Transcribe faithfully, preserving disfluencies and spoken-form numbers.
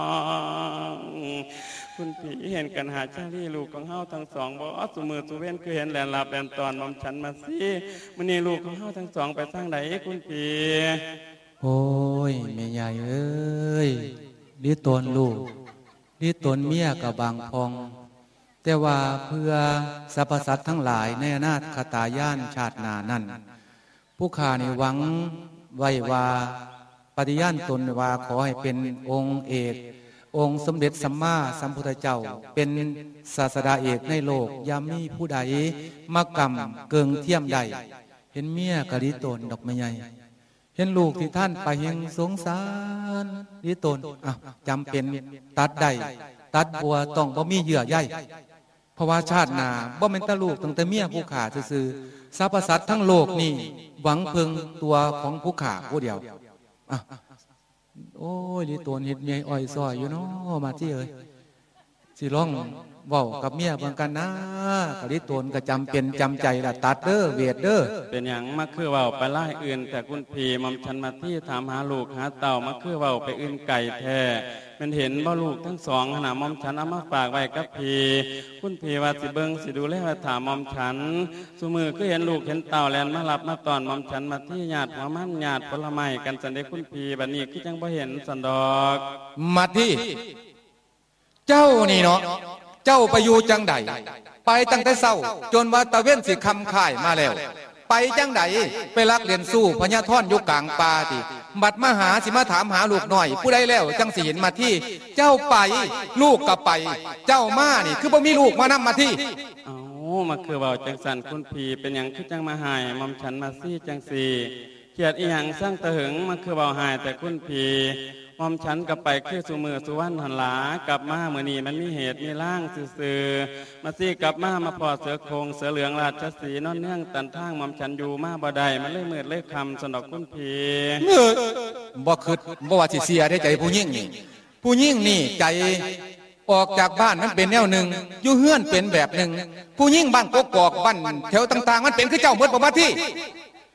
คุณพี่เห็นกันหาชาลีลูกของเฮาทั้งสองบ่สุมือสุเว้นคือเห็นแหลนหลับแหลนตอนมอมฉันมาสิมื้อนี้ลูกของเฮาทั้งสองไปทางใดคุณพี่โอ้ยแม่ใหญ่เอ้ยดิตนลูกดิตนเมียกับบางพองแต่ว่าเพื่อสรรพสัตว์ทั้งหลายในอนาคตาย่านชาติหน้านั้นผู้ข้านี่หวังไว้ว่าปฏิญาณตนว่าขอให้เป็นองค์เอกองค์สมเด็จสัมมาสัมพุทธเจ้าเป็นศาสดาเอกในโลกยามมีผู้ใดมากรรมเกิงเทียมใดเห็นเมียกะดิตนดอกไม้ใหญ่เห็นลูกที่ท่านไปยังสงสารดิตนอ่ะจำเป็นตัดได้ตัดบัวต้องบ่มีเยื่อใยเพราะว่าชาติหน้าบ่แม่นแต่ลูกตั้งแต่เมียผู้ขาซื่อๆสรรพสัตว์ทั้งโลกนี่หวังพึงตัวของผู้ขาผู้เดียวอ่ะโอ้ยดิตนเฮ็ดเมียอ้อยซอยอยู่เนาะมาที่เอ้ยสิร้องเว้ากับเมียเบิ่งกันนะกะดิตนก็จำเป็นจำใจล่ะตัดเด้อเวทเด้อเป็นหยังมาคือเว้าไปหลายอื่นแต่คุณพี่มอมฉันมาที่ถามหาลูกหาเต่ามาคือเว้าไปอื่นไก่แท้มันเห็นบ่ลูกทั้งสองขณะมอมฉันเอามาฝากไว้กับพี่คุณพี่ว่าสิเบิ่งสิดูแลว่าถามมอมฉันซุมือก็เห็นลูกเห็นเต่าแล่นมารับมาตอนมอมฉันมาที่ญาติหัวมันญาติผลไม้กันสันเด้คุณพี่บัดนี้คือจังบ่เห็นสันดอกมาที่เจ้านี่เนาะเจ้าไปอยู่จังใดไปตั้งแต่เช้าจนว่าตะเว้นสิคำค่ายมาแล้วไปจังใดไปลักเรียนสู้พญาท่อนอยู่กลางป่าติบัดมาหาสิมาถามหาลูกหน่อยผู้ใดแล้วจังสิเห็นมาที่เจ้าไปลูกก็ไปเจ้ามานี่คือบ่มีลูกมานำมาที่อ๋อมาคือเว้าจังสันคุณพี่เป็นหยังคือจังมาหายมอมฉันมาซี่จังสี่เกียรติอีหยังสร้างตะหึงมาคือเว้าหายแต่คุณพี่มอมฉันกลับไปคือสุมือสุวรรณหันหลากลับมาเมื่อนี้มันมีเหตุมีร่างซื่อๆมาซี่กลับมามาพอเสือโคงเสือเหลืองราชสีนอนเนื่องตันทางมอมฉันอยู่มาบ่ได้มันเลยมืดเลยคำสนอกคุณพีบ่คิดบ่ว่าสิเสียได้ใจผู้หญิงนี่ผู้หญิงนี่ใจออกจากบ้านมันเป็นแนวหนึ่งอยู่เฮือนเป็นแบบหนึ่งผู้หญิงบ้านกกอกบ้านแถวต่างๆมันเป็นคือเจ้าหมดบ่มาที่